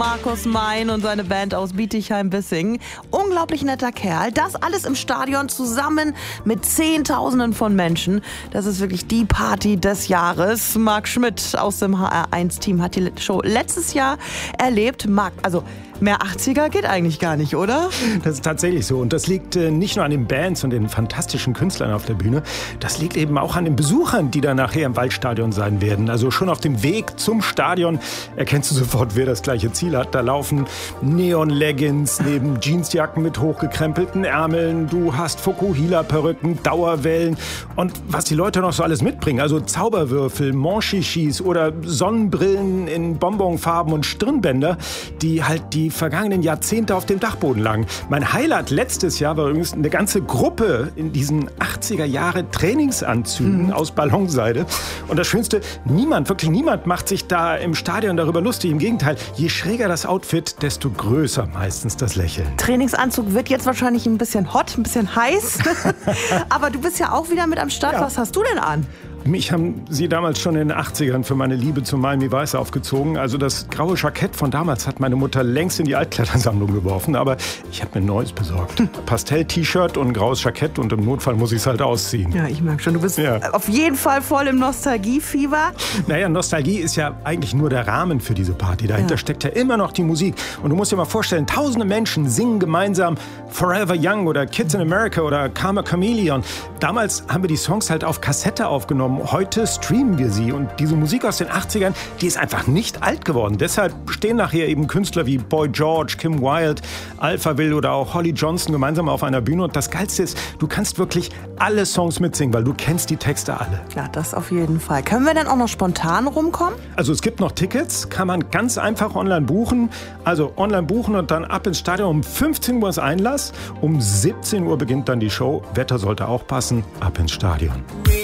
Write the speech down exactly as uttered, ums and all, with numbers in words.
Markus Mein und seine Band aus Bietigheim-Bissingen. Unglaublich netter Kerl. Das alles im Stadion zusammen mit Zehntausenden von Menschen. Das ist wirklich die Party des Jahres. Marc Schmidt aus dem H R eins Team hat die Show letztes Jahr erlebt. Marc, also mehr achtziger geht eigentlich gar nicht, oder? Das ist tatsächlich so. Und das liegt äh, nicht nur an den Bands und den fantastischen Künstlern auf der Bühne. Das liegt eben auch an den Besuchern, die dann nachher im Waldstadion sein werden. Also schon auf dem Weg zum Stadion erkennst du sofort, wer das gleiche Ziel hat. Da laufen Neon-Leggings neben Jeansjacken mit hochgekrempelten Ärmeln. Du hast Fokuhila-Perücken, Dauerwellen und was die Leute noch so alles mitbringen. Also Zauberwürfel, Monchichis oder Sonnenbrillen in Bonbonfarben und Stirnbänder, die halt die vergangenen Jahrzehnte auf dem Dachboden lagen. Mein Highlight letztes Jahr war übrigens eine ganze Gruppe in diesen achtziger Jahre Trainingsanzügen mhm. aus Ballonseide. Und das Schönste, niemand, wirklich niemand macht sich da im Stadion darüber lustig. Im Gegenteil, je schräger das Outfit, desto größer meistens das Lächeln. Trainingsanzug wird jetzt wahrscheinlich ein bisschen hot, ein bisschen heiß. Aber du bist ja auch wieder mit am Start. Ja. Was hast du denn an? Mich haben sie damals schon in den achtzigern für meine Liebe zu Miami Vice aufgezogen. Also das graue Jackett von damals hat meine Mutter längst in die Altkleidersammlung geworfen. Aber ich habe mir ein neues besorgt. Pastell-T-Shirt und ein graues Jackett und im Notfall muss ich es halt ausziehen. Ja, ich merke schon, du bist ja. auf jeden Fall voll im Nostalgiefieber. Naja, Nostalgie ist ja eigentlich nur der Rahmen für diese Party. Dahinter ja. steckt ja immer noch die Musik. Und du musst dir mal vorstellen, tausende Menschen singen gemeinsam Forever Young oder Kids in America oder Karma Chameleon. Damals haben wir die Songs halt auf Kassette aufgenommen. Heute streamen wir sie und diese Musik aus den achtzigern, die ist einfach nicht alt geworden. Deshalb stehen nachher eben Künstler wie Boy George, Kim Wilde, Alphaville oder auch Holly Johnson gemeinsam auf einer Bühne. Und das Geilste ist, du kannst wirklich alle Songs mitsingen, weil du kennst die Texte alle. Ja, das auf jeden Fall. Können wir denn auch noch spontan rumkommen? Also es gibt noch Tickets, kann man ganz einfach online buchen. Also online buchen und dann ab ins Stadion. Um fünfzehn Uhr ist Einlass, um siebzehn Uhr beginnt dann die Show. Wetter sollte auch passen, ab ins Stadion.